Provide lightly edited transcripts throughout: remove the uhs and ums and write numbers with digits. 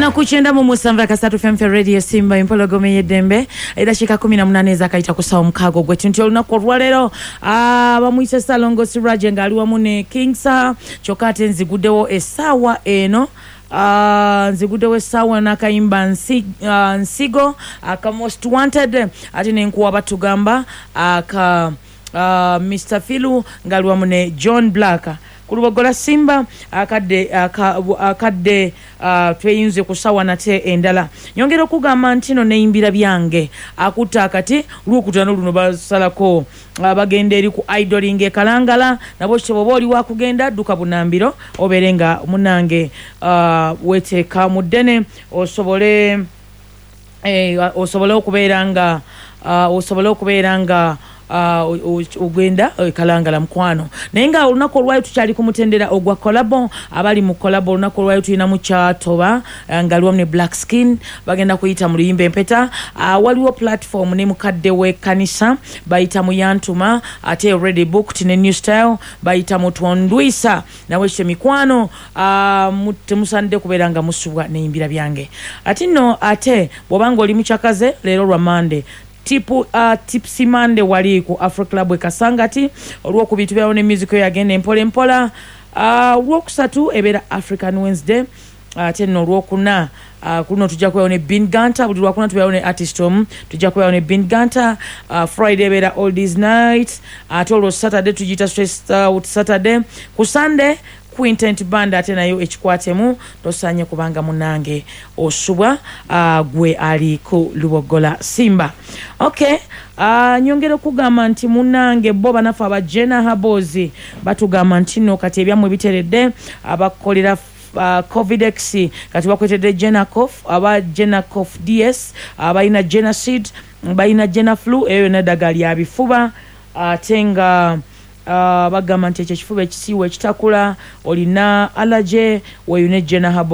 Anakuchenda mu musanva kasatu FM Radio Simba impologome yedembe edashika 18 zakaita kusawa mkago gwetu nti olunaku olwalero bamuyise Salongo Siraje ngali wamu ne Kingsa chokate nziguddewo esawa eno nziguddewo esawa nakayimba nsigo aka most wanted ati nenkuwa batugamba aka Mr. Filu ngali wamu ne John Black Kulubogola Simba akadde tweyinze kusawa nate endala nyongera okugamba ntino neyimbira byange akuta akati lwokutano luno basalako bagenda eri ku idoling ekalangala nabo kibobo oli wakugenda duka bunambiro oberenga munange weteeka mudene osobole okubeeranga ugenda kalangala mkwano nenga olunaku olwayo tukyali kumutendera ogwa kolabo abali mu kolabo olunaku olwayo tulina mu kyatoba ngaliwo ne Black Skin bagenda kuyita mu luyimba empeta waliwo platform ne mukadde we kanisa bayita mu Yantuma ate already booked ne New Style bayita mu Twondwisa nawe kye mikwano musande kuberanga musubwa ne yimbira byange atino ate bobanga oli mukyakaze lero lwa Monday Tipsy Monday wali ku Afro Club Kasangati olwo ku bitu byawo ne music yagenda empola empola olwokusatu ebera African Wednesday ate no olwokuna kuno tujja kubawo ne Bin Ganta buli lwakuna tubawo ne Artistom tujja kubawo ne Bin Ganta Friday ebera Oldies Night ate olwo Saturday tujita Stressed Out Saturday ku Sunday Quintet Band ate nayo ekikwatemu tosanye kubanga munange osubwa gwe ali ku Lubogola Simba okay nyongera kugamba nti munange bo banafa aba Jenna Habozi batugamba nti no kati ebyamwe biteredde abakolera Covidex kati bakwetedde Jennacof aba Jennacof DS abayina Jenacid bayina Jenna Flu eyo nadagali abifuba atenga bagamba nti ekifuba ekisiwe ekitakula olina allergy weyune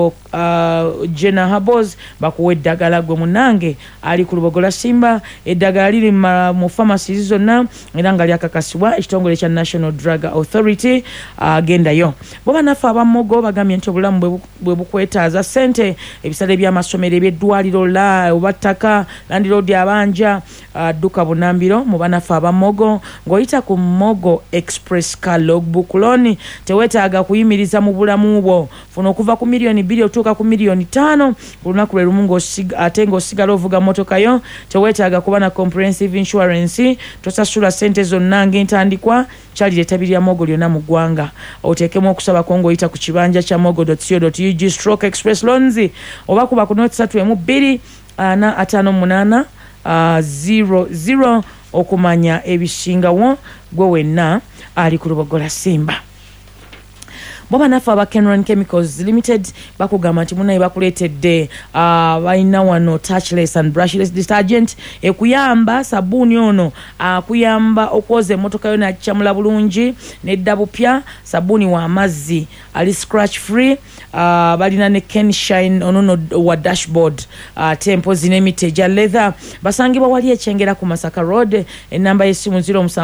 Jenna Haboz bakuwa eddagala gwe munange ali ku Lubogola Simba eddagala liri mu pharmacies zonna era nga lyakakasibwa ekitongole kya National Drug Authority agendayo bo banafa abamogo bagambye nti obulamu bwe bukwetaaza sente ebisale by'amasomero eby'eddwaliro la obattaka landlord abanja duka bunambiro mu banafa abamogo ng'oyita ku Mogo Express car logbook loan tewetaaga kuyimiriza mu bulamu bwo funa okuva ku milioni 2 otuuka ku milioni 5 olunaku lwe lumu ate ng'osigala ovuga motoka yo tewetaaga kuba na comprehensive insurance tosasula sente zonna ng'entandikwa kyalireeta biri Mogo lyonna mu ggwanga oteekemu okusaba ko ng'oyita ku kibanja kya mogo.co.ug/express loans oba kuba ku 0312458800 okumanya ebisingawo gwe wenna ali ku Lubogola Simba Boba nafa aba Kenron Chemicals Limited bakugamba nti munaye bakuletedde bayina wano touchless and brushless detergent ekuyamba sabuni ono akuyamba okwoza emotoka yo nakicamula bulungi neddabupya sabuni wa amazzi ali scratch free balina ne Ken Shine onono wa dashboard tempo zinemite ja leather basangibwa wali ekyengera ku Masaka Road enamba y'essimu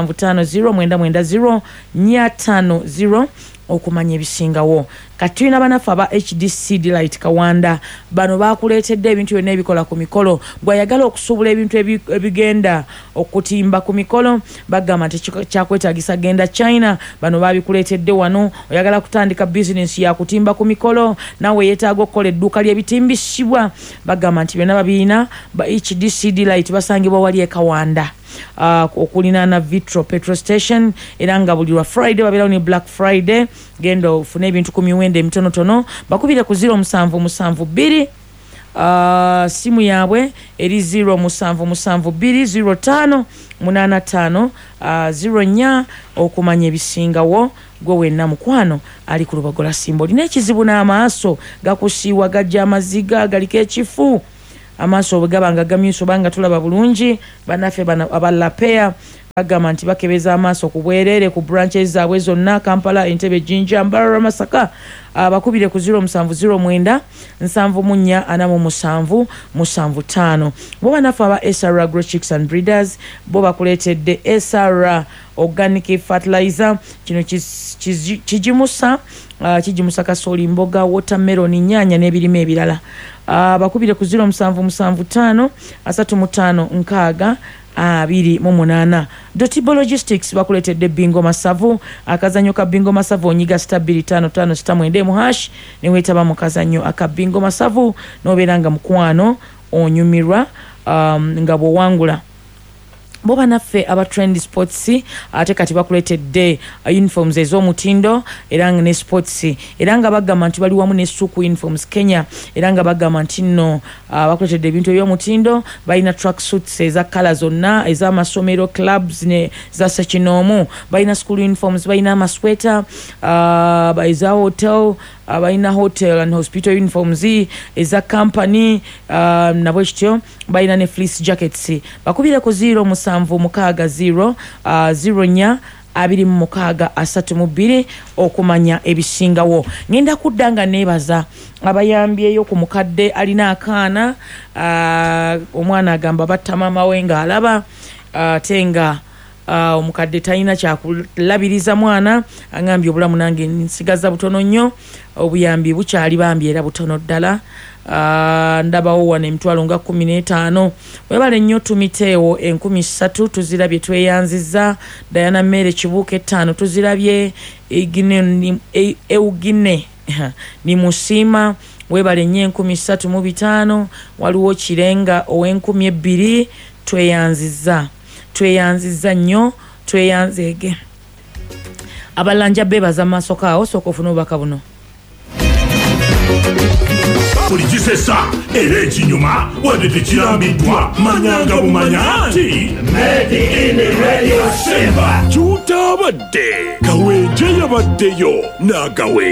075090 okumanya ebisingawo katulina banafa aba HDC Delight Kawanda bano bakuletedde ebintu byonna ebikola ku mikolo gwayagala okusubula ebintu ebigenda okutimba ku mikolo bagamba nti kyakwetagisa genda China bano babikuletedde wano oyagala kutandika business ya kutimba ku mikolo nawe yetaaga okukola edduuka ly'ebitimbisibwa bagamba nti byonna babiina ba HDC Delight basangibwa wali e Kawanda okulina na Vitro petrol station era nga buli lwa Friday babirawo ni Black Friday genda ofune ebintu ku miwendo emitonotono bakubire ku 0772 simu yabwe eri 07720585 okumanya ebisingawo gwe wenna mukwano ali ku Lubogola Simba olina ekizibu n'amaaso gakusiiwa gajja amaziga galiko ekifu amaaso bwegabanga gamyuso banga tulaba bulungi banafe abalapea bagamba nti bakebeza amaaso ku bwerere ku branches zaabwe zonna Kampala Entebbe Jinja Mbarara Masaka bakubire ku 07044775 bo banafa aba SR Agrochicks and Breeders bo bakuletedde SR Organic Fertilizer kino kijimusa kijimusa kasooli mboga watermelon nnyaanya n'ebirime ebirala bakubire ku 0775 35 nkaaga 28 Dotibo Logistics bakuletedde Bingo Masavu akazanyo ka Bingo Masavu onyiga *556 mu hash ne wetaba mu kazanyo aka Bingo Masavu noberanga mukwano onyumirwa nga bw'owangula bo banaffe aba Trend Sports ate kati bakuletedde uniforms ez'omutindo era nga ne sports era nga bagamba nti bali wamu ne Suku Uniforms Kenya era nga bagamba nti nno bakuletedde ebintu eby'omutindo balina track suits eza kala zonna ez'amasomero clubs ne za sekinomu balina school uniforms balina amasweta eza hotel balina hotel and hospital uniforms eza company nabo kityo balina ne fleece jackets bakubire ku 0760 0 2632 okumanya ebisingawo. Ngenda kuddanga nebaza abayambyeyo ku mukadde alina akaana omwana agamba batta mama we nga alaba tenga omukadde talina kyakulabiriza mwana angambye obulamu nange nsigaza butono nnyo obuyambi bukyali bambi era butono ddala ndabawo wana emitwalo nga 15 webale nnyo tumiteewo 13 tuzirabye tweyanziza Diana Mere Kibuuka 5 tuzirabye Eugine ni Musima webale nnyo 13 waliwo Kirenga ow'2,000 tweyanziza nnyo tweyanzege abalanja bebaza maaso kaawo sooka ofuna obubaka buno Policisa era ekinyuma wadde tekirambiddwa manyanga bumanya nti Made in Radio Simba kyutabadde kawenje yabaddeyo n'agawe